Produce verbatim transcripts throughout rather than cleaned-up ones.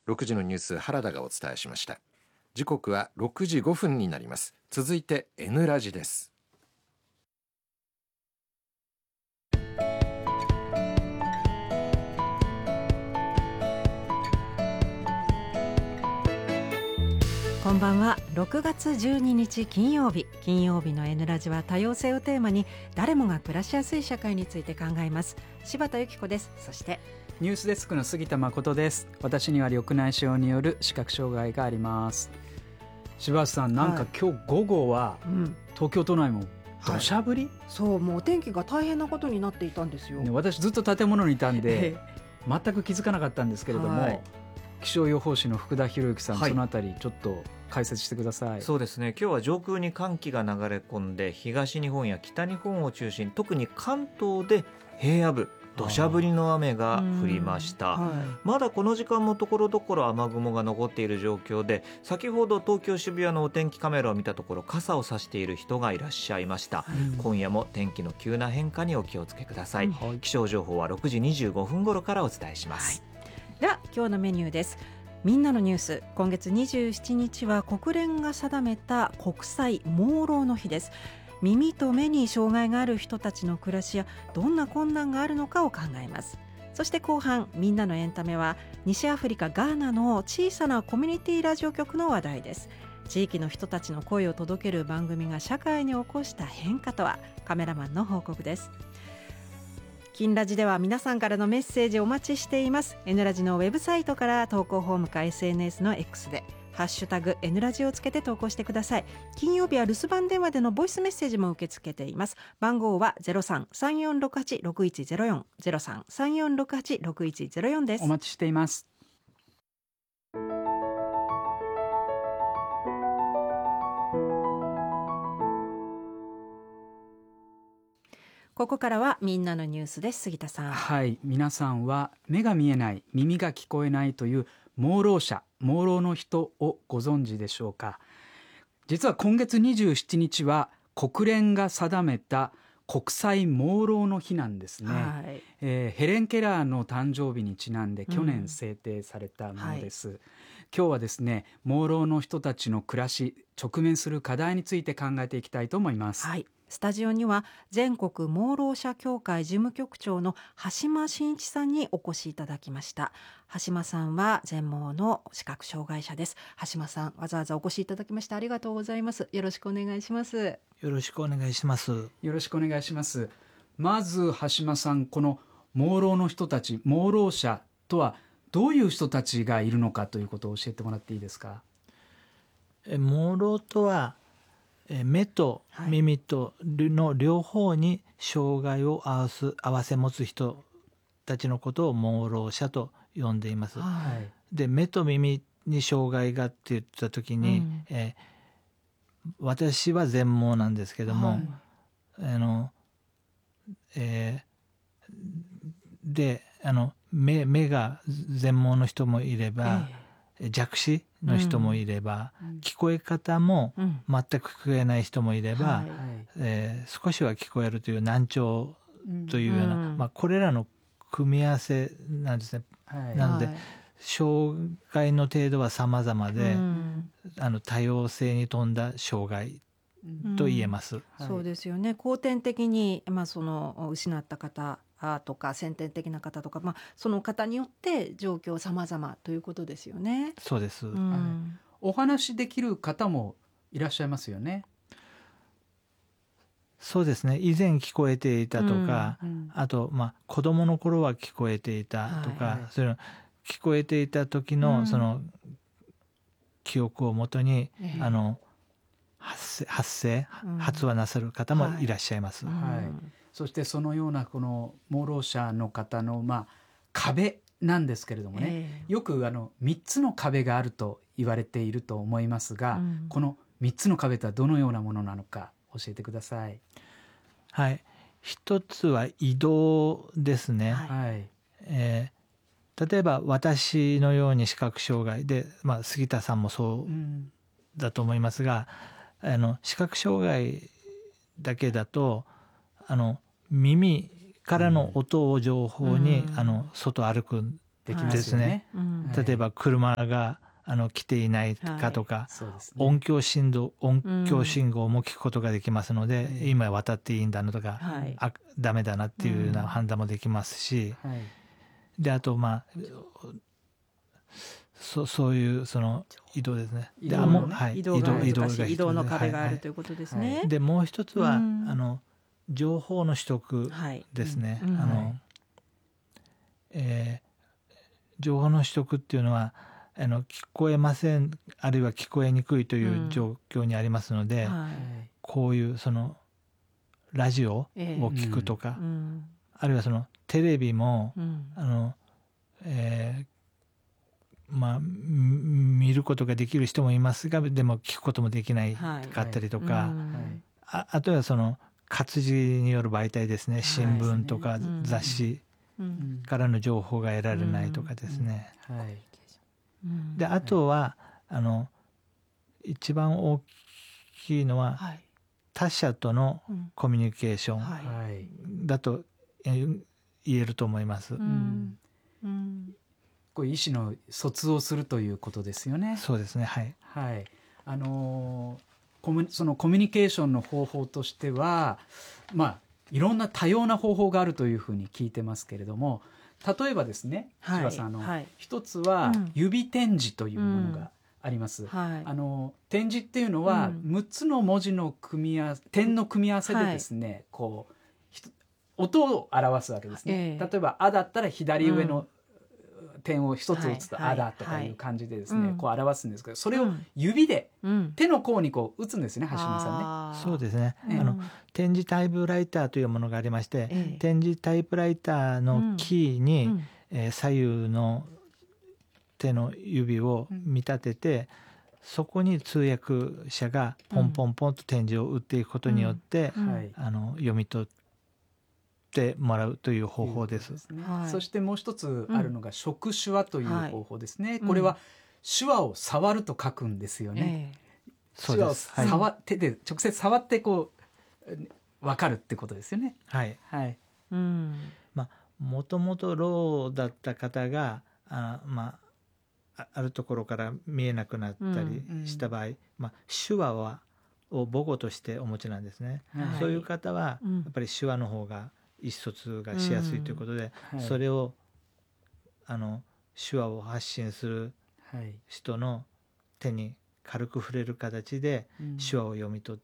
ろくじのニュース、原田がお伝えしました。時刻はろくじごふんになります。続いて N ラジです。 こんばんは。ろくがつじゅうににち金曜日、金曜日の N ラジは多様性をテーマに誰もが暮らしやすい社会について考えます。柴田由紀子です。そしてニュースデスクの杉田誠です。私には緑内障による視覚障害があります。柴田さん、なんか今日午後は、はい、うん、東京都内も土砂降り、はい、 そうもうお天気が大変なことになっていたんですよ、 ね、私ずっと建物にいたんで全く気づかなかったんですけれども、はい、気象予報士の福田博之さん、はい、そのあたりちょっと解説してください。 そうですね、今日は上空に寒気が流れ込んで東日本や北日本を中心、特に関東で平野部土砂降りの雨が降りました、はい、まだこの時間もところどころ雨雲が残っている状況で、先ほど東京渋谷のお天気カメラを見たところ傘を差している人がいらっしゃいました、うん、今夜も天気の急な変化にお気をつけください、うん、気象情報はろくじにじゅうごふん頃からお伝えします、 はい、では今日のメニューです。みんなのニュース、今月にじゅうしちにちは国連が定めた国際盲ろうの日です。耳と目に障害がある人たちの暮らしやどんな困難があるのかを考えます。そして後半、みんなのエンタメは西アフリカガーナの小さなコミュニティラジオ局の話題です。地域の人たちの声を届ける番組が社会に起こした変化とは。カメラマンの報告です。金ラジでは皆さんからのメッセージお待ちしています。 N ラジのウェブサイトから投稿フォームか エスエヌエス の X でハッシュタグ N ラジをつけて投稿してください。金曜日は留守番電話でのボイスメッセージも受け付けています。番号は ゼロさん さんよんろくはち ろくいちゼロよん ゼロさん さんよんろくはち ろくいちゼロよん です。 お待ちしています。 ここからはみんなのニュースです。杉田さん。 はい、皆さんは目が見えない、耳が聞こえないという盲ろう者、盲ろうの人をご存知でしょうか。実は今月にじゅうしちにちは国連が定めた国際盲ろうの日なんですね、はい、えー、ヘレン・ケラーの誕生日にちなんで去年制定されたものです、うん、はい、今日はですね、盲ろうの人たちの暮らし、直面する課題について考えていきたいと思います。 はい、スタジオには全国盲ろう者協会事務局長の橋間真一さんにお越しいただきました。橋間さんは全盲の視覚障害者です。橋間さん、わざわざお越しいただきましてありがとうございます。よろしくお願いします。 よろしくお願いします。 よろしくお願いします。まず橋間さん、この盲ろうの人たち、盲ろう者とはどういう人たちがいるのかということを教えてもらっていいですか。 え盲ろうとは目と耳との両方に障害を合わす、合わせ持つ人たちのことを盲ろう者と呼んでいます、はい、で目と耳に障害がって言った時に、うん、え私は全盲なんですけども、はい、あのえー、であの 目, 目が全盲の人もいれば、えー、弱視の人もいれば、うん、聞こえ方も全く聞こえない人もいれば、うん、はい、えー、少しは聞こえるという難聴というような、うん、まあ、これらの組み合わせなんですね、はい、なので、はい、障害の程度は様々で、うん、あの多様性に富んだ障害と言えます、うん、 はい、そうですよね。後天的に、まあ、その失った方とか先天的な方とか、まあ、その方によって状況様々ということですよね。 そうです、うん、 はい、お話しできる方もいらっしゃいますよね。 そうですね、以前聞こえていたとか、うんうん、あと、まあ、子供の頃は聞こえていたとか、はいはい、その聞こえていた時の、うん、その記憶をもとに、えー、あの発声、発声、うん、発話なさる方もいらっしゃいます、はいはい、そしてそのようなこの盲ろう者の方の、まあ、壁なんですけれどもね、えー、よくあのみっつの壁があると言われていると思いますが、うん、このみっつの壁とはどのようなものなのか教えてください。 はい、一つは移動ですね、はい、えー、例えば私のように視覚障害で、まあ、杉田さんもそうだと思いますが、うん、あの視覚障害だけだとあの耳からの音を情報に、うん、あの外歩くできますよね。 はい、例えば車があの来ていないかとか、はい、 そうですね、 音響振動音響信号も聞くことができますので、うん、今渡っていいんだのとか、はい、あダメだなっていうような判断もできますし、うん、はい、であとまあそそういうその移動ですね。 移動の、ね、はい、移動が移動が移動の壁がある、はい、ということですね。 でもう一つは、うん、あの情報の取得ですね。はい、うん、あの、はい、えー、情報の取得っていうのはあの聞こえませんあるいは聞こえにくいという状況にありますので、うん、はい、こういうそのラジオを聞くとか、えーうん、あるいはそのテレビも、うん、あの、えーまあ、見ることができる人もいますがでも聞くこともできないかったりとか、はいはい、あ, あとはその活字による媒体ですね、新聞とか雑誌からの情報が得られないとかですね、はい、であとはあの一番大きいのは、はい、他者とのコミュニケーションだと言えると思います。うんうん、こう意思の疎通をするということですよね。 そうですね、はい、 はい、あのコミュそのコミュニケーションの方法としては、まあいろんな多様な方法があるというふうに聞いてますけれども、例えばですね、柴、はい、さん、あの、はい、一つは指点字というものがあります、うん、はい、あの点字っていうのはむっつの文字の組み合わせ、点の組み合わせでですね、はい、こう音を表すわけですね、えー、例えばあだったら左上の点を一つ打つとあだとかいう感じでですね、はいはい、こう表すんですけど、それを指で手の甲にこう打つんですね、橋本さんね。 そうですね、うん、あの点字タイプライターというものがありまして、ええ、点字タイプライターのキーに、うん、えー、左右の手の指を見立てて、うん、そこに通訳者がポンポンポンと点字を打っていくことによって、うん、あの読み取ってもらうという方法です。 ですね、はい、そしてもう一つあるのが触手話という方法ですね、はい、これは手話を触ると書くんですよね、えー、手話を触、はい、手で直接触ってこう分かるってことですよね。 はい、はい、うん、まあもともとろうだった方があ、まあ、あるところから見えなくなったりした場合、うんうん、まあ、手話はを母語としてお持ちなんですね、はい、そういう方はやっぱり手話の方が意思疎通がしやすいということで、うん、はい、それをあの手話を発信する人の手に軽く触れる形で手話を読み取って、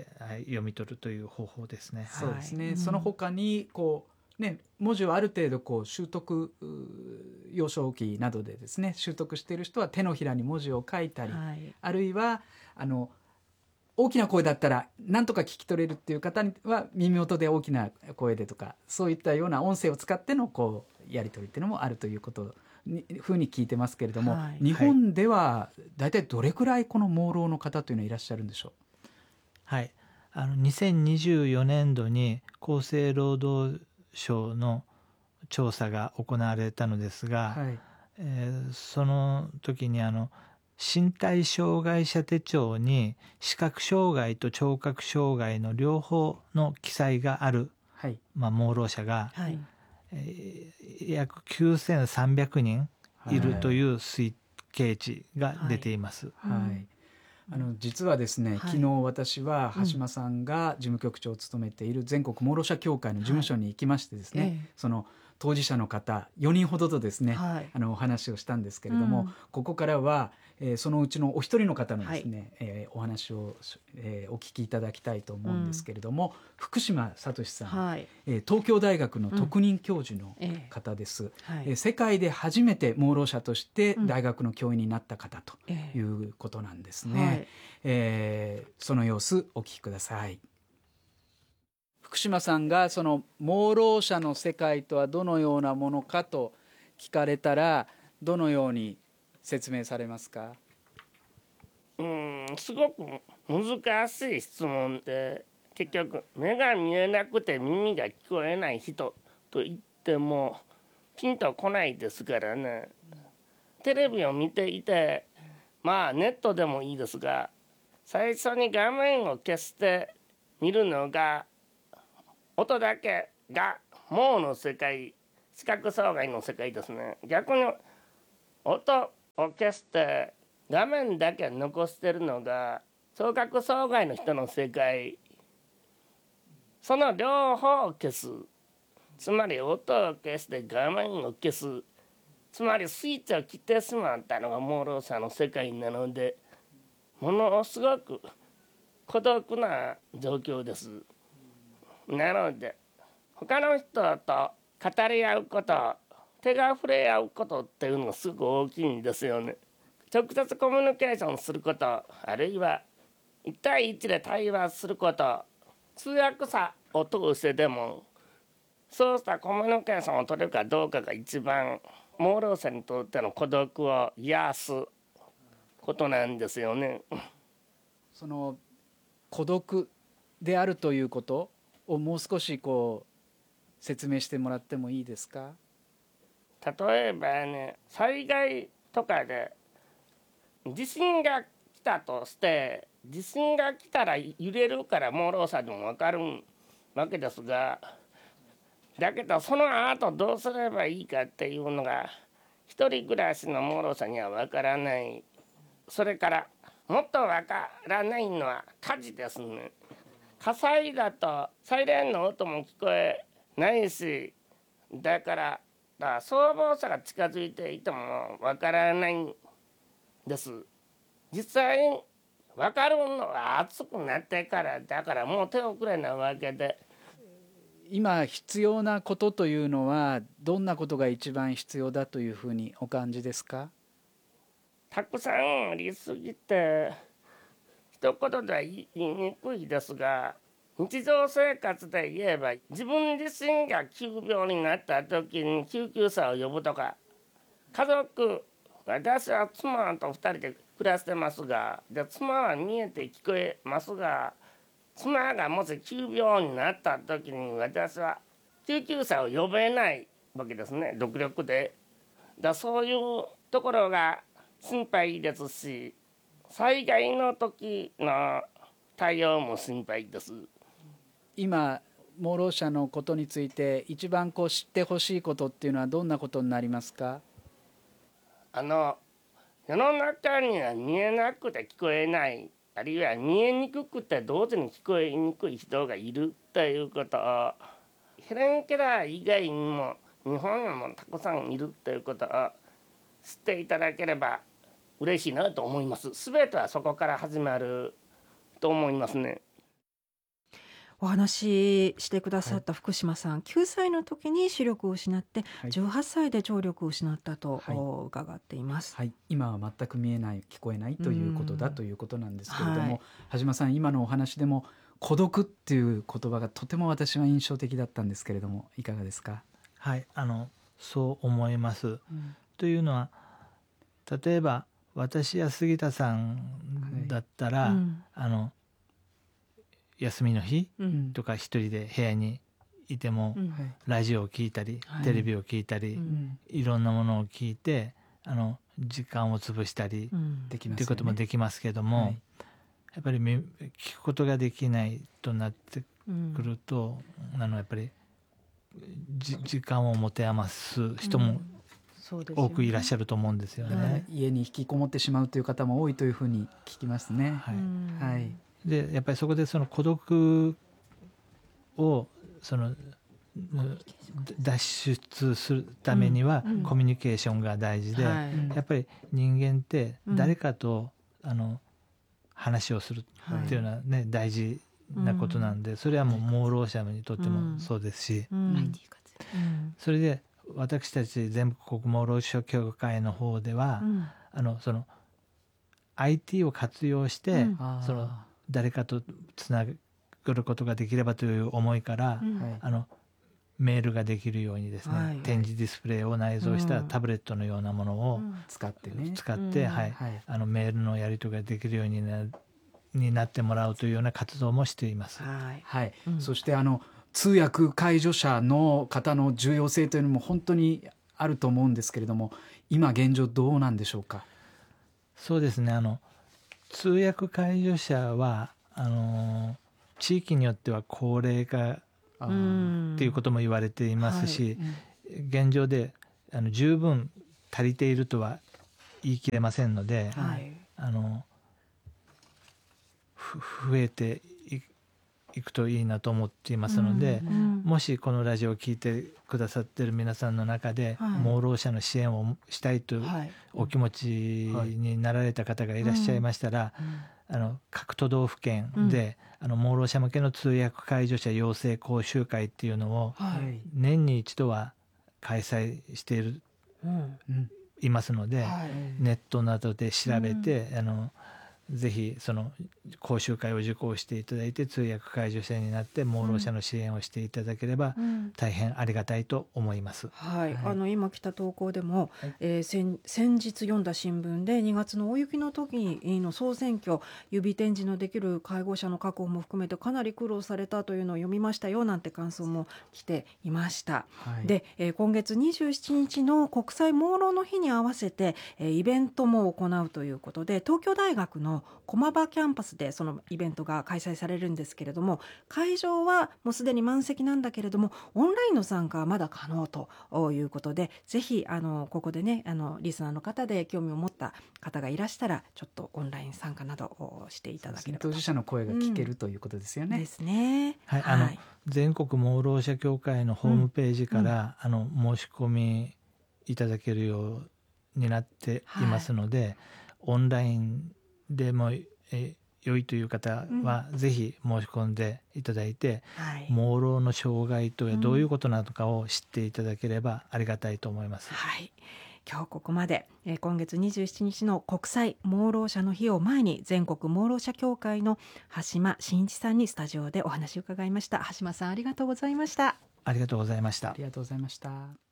うん、はい、読み取るという方法ですね。 そうですね、はい、その他にこう、ね、文字をある程度こう習得、幼少期などでですね習得している人は手のひらに文字を書いたり、はい、あるいはあの大きな声だったら何とか聞き取れるっていう方には耳元で大きな声でとか、そういったような音声を使ってのこうやり取りっていうのもあるということにふうに聞いてますけれども、はい、日本ではだいたいどれくらいこの盲ろうの方というのはいらっしゃるんでしょう。 はい、あのにせんにじゅうよねんどに厚生労働省の調査が行われたのですが、はい、えー、その時にあの身体障害者手帳に視覚障害と聴覚障害の両方の記載がある、はい、まあ、盲ろう者が、はい、えー、約きゅうせんさんびゃくにんいるという推計値が出ています。はいはいはい、 あの実はですね、昨日私は橋間さんが事務局長を務めている全国盲ろう者協会の事務所に行きましてですね、はい、その当事者の方よにんほどとですね、はい、あのお話をしたんですけれども、うん、ここからは、えー、そのうちのお一人の方のですね、はい、えー、お話を、えー、お聞きいただきたいと思うんですけれども、うん、福島聡さん、はい、えー、東京大学の特任教授の方です、うん、えーはい、えー、世界で初めて盲ろう者として大学の教員になった方ということなんですね、うん、はい、えー、その様子お聞きください。福島さんがその盲ろう者の世界とはどのようなものかと聞かれたらどのように説明されますか？ うーん、すごく難しい質問で、結局目が見えなくて耳が聞こえない人と言ってもピンとこないですからね。テレビを見ていて、まあネットでもいいですが、最初に画面を消して見るのが音だけが盲の世界視覚障害の世界ですね。逆に音を消して画面だけ残してるのが聴覚障害の人の世界。その両方を消す、つまり音を消して画面を消す、つまりスイッチを切ってしまったのが盲ろう者の世界なので、ものすごく孤独な状況です。なので他の人と語り合うこと、手が触れ合うことっていうのがすごく大きいんですよね。直接コミュニケーションすること、あるいはいち対いちで対話すること、通訳者を通してでもそうしたコミュニケーションを取れるかどうかが一番盲ろう者にとっての孤独を癒すことなんですよね。 その孤独であるということをもう少しこう説明してもらってもいいですか？ 例えばね、災害とかで地震が来たとして、地震が来たら揺れるから盲ろう者でも分かるわけですが、だけどその後どうすればいいかっていうのが一人暮らしの盲ろう者には分からない。それからもっと分からないのは火事ですね。火災だとサイレンの音も聞こえないし、だからだ消防車が近づいていても分からないんです。実際に分かるのは暑くなってからだから、もう手遅れなわけで、 今必要なことというのはどんなことが一番必要だというふうにお感じですか？ たくさんありすぎて一言では言いにくいですが、日常生活で言えば自分自身が急病になった時に救急車を呼ぶとか、家族、私は妻とふたりで暮らしてますが、で妻は見えて聞こえますが、妻がもし急病になった時に私は救急車を呼べないわけですね、独力で。だそういうところが心配ですし、災害の時の対応も心配です。 今盲ろう者のことについて一番こう知ってほしいことっていうのはどんなことになりますか？ あの世の中には見えなくて聞こえない、あるいは見えにくくて同時に聞こえにくい人がいるということを、ヘレン・ケラー以外にも日本にもたくさんいるということを知っていただければ嬉しいなと思います。すべてはそこから始まると思いますね。 お話ししてくださった福島さん、はい、きゅうさいの時に視力を失って、はい、じゅうはっさいで聴力を失ったと伺っています、 はいはい、今は全く見えない、聞こえないということだということなんですけれども、はい、羽島さん、今のお話でも孤独っていう言葉がとても私は印象的だったんですけれども、いかがですか？ はい、あのそう思います、うん、というのは例えば私や杉田さんだったら、はいうん、あの休みの日とか一人で部屋にいても、うん、ラジオを聞いたり、はい、テレビを聞いたり、うん、いろんなものを聞いてあの時間を潰したり、うん、ということもできますけども、はい、やっぱり聞くことができないとなってくると、うん、あのやっぱりじ時間を持て余す人も多くいらっしゃると思うんですよね、はい、 家に引きこもってしまうという方も多いというふうに聞きますね、はいはい、 でやっぱりそこでその孤独をその脱出するためにはコミュニケーションが大事で、うんうん、やっぱり人間って誰かと、うん、あの話をするっていうのはね、はい、大事なことなんで、それはもう盲ろう者にとってもそうですし、うんうん、それで私たち全国盲ろう者協会の方では、うん、あのその アイティー を活用して、うん、その誰かとつなぐことができればという思いから、うん、あのメールができるようにですね、はい、展示ディスプレイを内蔵したタブレットのようなものを使ってね、 使って、はいはい、あのメールのやり取りができるようになになってもらうというような活動もしています。 はいはいうん、そしてあの通訳介助者の方の重要性というのも本当にあると思うんですけれども、今現状どうなんでしょうか？ そうですね、あの通訳介助者はあの地域によっては高齢化っていうことも言われていますし、はいうん、 現状であの十分足りているとは言い切れませんので、 はい、 あの増えていくといいなと思っていますので、 うんうん、 もしこのラジオを聞いてくださっている皆さんの中で、はい、盲ろう者の支援をしたいというお気持ちになられた方がいらっしゃいましたら、あの各都道府県で、うん、あの盲ろう者向けの通訳介助者養成講習会っていうのを年に一度は開催している、うんうん、いますので、はい、ネットなどで調べて、うん、あのぜひその講習会を受講していただいて通訳介助者になって盲ろう者の支援をしていただければ大変ありがたいと思います、 うんはいはい、あの今来た投稿でも、はいえー、先, 先日読んだ新聞でにがつの大雪の時の総選挙指点字のできる介護者の確保も含めてかなり苦労されたというのを読みましたよなんて感想も来ていました、はい、で、えー、今月にじゅうしちにちの国際盲ろうの日に合わせて、えー、イベントも行うということで東京大学の駒場キャンパスでそのイベントが開催されるんですけれども、会場はもうすでに満席なんだけれどもオンラインの参加はまだ可能ということで、ぜひあのここでねあのリスナーの方で興味を持った方がいらしたらちょっとオンライン参加などをしていただければと。 当事者の声が聞けるということですよね、 うん、ですね、 はいはい、あの全国盲ろう者協会のホームページから、うん、あの申し込みいただけるようになっていますので、はい、オンラインでもえ良いという方はぜひ申し込んでいただいて、うん、盲ろうの障害とはどういうことなのかを知っていただければありがたいと思います、 うんはい、今日ここまで、えー、今月にじゅうしちにちの国際盲ろう者の日を前に全国盲ろう者協会の橋間真一さんにスタジオでお話を伺いました。橋間さんありがとうございました。 ありがとうございました。 ありがとうございました。